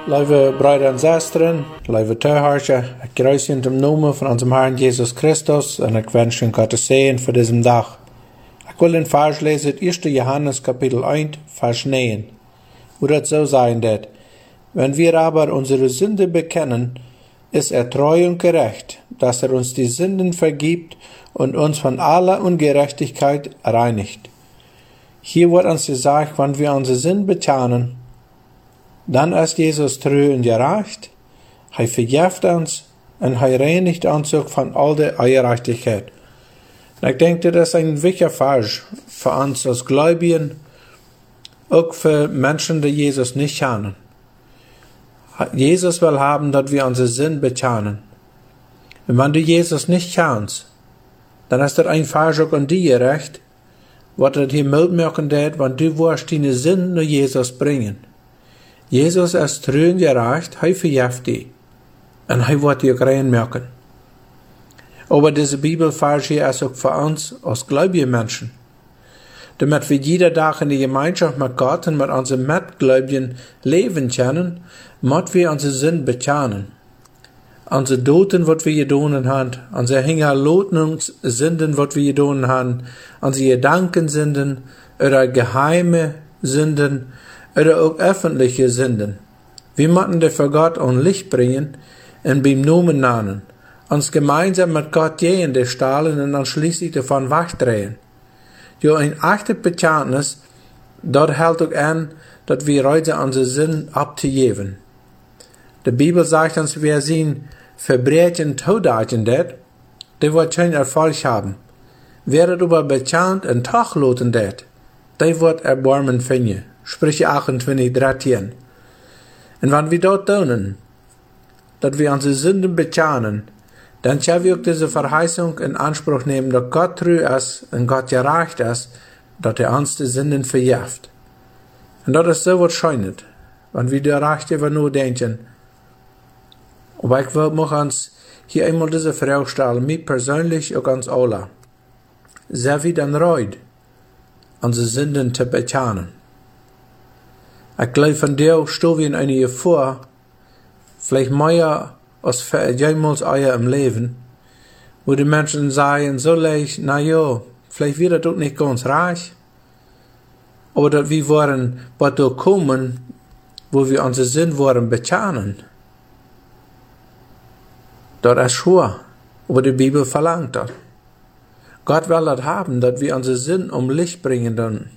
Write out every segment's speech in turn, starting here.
Lieve broeder en zusteren, lieve toehoorders, ik groet je in de naam van onze Herrn Jesus Christus en ik wens je een Gottes Segen voor deze dag. Ik wil een vers lezen uit 1. Johannes kapitel 1, vers 9, wo dat so sein dat, wenn wir aber unsere Sünde bekennen, ist treu und gerecht, dass uns die Sünden vergibt und uns von aller Ungerechtigkeit reinigt. Hier wird uns gesagt, wenn wir unsere Sünden bekennen, dann ist Jesus treu und gerecht, hij vergibt uns und hij reinigt uns auch von all der Ungerechtigkeit. Und ich denke, das ist ein wichtiger Vers für uns als Gläubigen, auch für Menschen, die Jesus nicht kennen. Jesus will haben, dass wir unsere Sünden bekennen. Und wenn du Jesus nicht kennst, dann ist das ein Vers auch an dir gerecht, was das hier mitmachen wird, wenn du wirst deine Sünden nach Jesus bringen. Jesus ist treu und gerecht, hij vergibt dich. Und hij wird dich reinmachen. Aber diese Bibelvers hier ist auch für uns als gläubige Menschen. Damit wir jeden Tag in die Gemeinschaft mit Gott und mit unseren Mitgläubigen leben können, müssen wir unsere Sünden bekennen. Unsere Toten, was wir getan haben, unsere Hinterlotungssünden, was wir getan haben, unsere Gedankensünden oder geheime Sünden oder auch öffentliche Sünden. Wir müssen die vor Gott und Licht bringen und beim Namen nennen, uns gemeinsam mit Gott gehen, die stahlen und dann schließlich davon wegdrehen. Jo, ein echtes Bekenntnis, dort hält auch an, dass wir heute unsere Sünden abzugeben. Die Bibel sagt uns, wer sehen Verbrechen todaten det, der wird keinen Erfolg haben. Wer das aber bekennt und tachloten det, der wird Erbarmen finden. Sprüche 28, 13. Und wenn wir dort tun, dass wir unsere Sünden bekennen, dann können wir auch diese Verheißung in Anspruch nehmen, dass Gott treu ist und Gott gerecht ist, dass uns die Sünden vergibt. Und das ist so wahrscheinlich, wenn wir direkt über nur denken. Aber ich will uns hier einmal diese Frage stellen, mir persönlich auch uns alle. Sind wir dann bereit, unsere Sünden zu bekennen? Ich glaube, von dir stehen wir in einer Gefahr, vielleicht mehr als jemals euer im Leben, wo die Menschen sagen, so leicht, na ja, vielleicht wird das auch nicht ganz reich, aber dass wir wollen, was da kommen, wo wir unsere Sünden wollen bekennen. Das ist schwer, aber die Bibel verlangt das. Gott will das haben, dass wir unsere Sünden Licht bringen dann.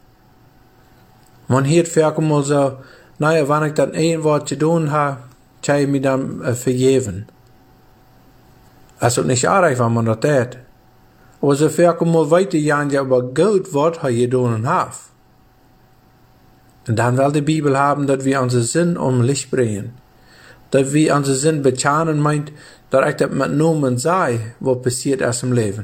Man hört vielleicht mal so, naja, wenn ich dann irgendwas zu tun habe, kann ich mir dann vergeben. Es ist nicht arg, wenn man das tut. Aber so vielleicht mal weitergehen, ja, aber gut, was er getan hat. Und dann will die Bibel haben, dass wir unsere Sünden Licht bringen. Dass wir unsere Sünden bekennen, meint, dass ich das mit Namen sei, was passiert ist im Leben.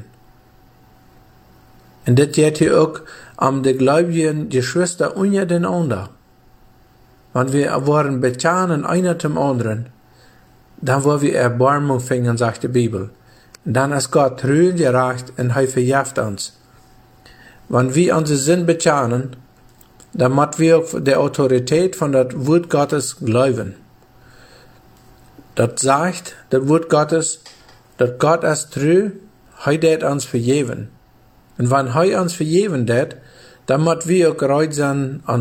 Und das geht hier auch die gläubigen Geschwister untereinander. Wenn wir wollen bekennen, einer zum anderen, dann wollen wir Erbarmung finden, sagt die Bibel. Und dann ist Gott treu und gerecht und er vergibt uns. Wenn wir unsere Sünden bekennen, dann müssen wir auf die Autorität von das Wort Gottes glauben. Das sagt, das Wort Gottes, dass Gott ist treu, er wird uns vergeben. Und wenn er uns vergeben wird, dann müssen wir auch bereit sein,